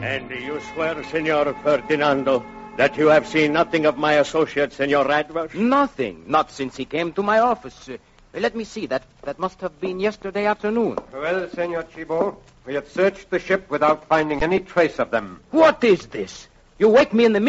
And you swear, Senor Ferdinando, that you have seen nothing of my associate, Senor Radrush? Nothing. Not since he came to my office. Let me see. That must have been yesterday afternoon. Well, Senor Chibo, we have searched the ship without finding any trace of them. What is this? You wake me in the